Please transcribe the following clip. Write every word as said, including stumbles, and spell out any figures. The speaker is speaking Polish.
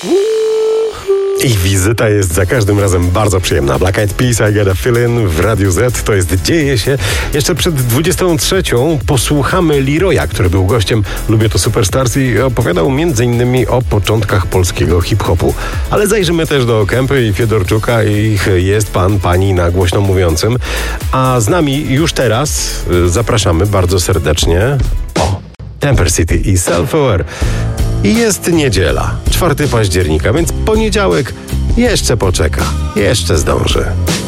Ich wizyta jest za każdym razem bardzo przyjemna. Black Eyed Peas, I Got a Feeling w Radiu Z. To jest Dzieje się. Jeszcze przed dwudziestą trzecią posłuchamy Leroya, który był gościem Lubię to Superstars i opowiadał między innymi o początkach polskiego hip-hopu. Ale zajrzymy też do Kępy i Fiedorczuka. Ich jest pan, pani na głośno mówiącym. A z nami już teraz zapraszamy bardzo serdecznie. O, Temper City i Self-Aware. I jest niedziela, czwartego października, więc poniedziałek jeszcze poczeka, jeszcze zdąży.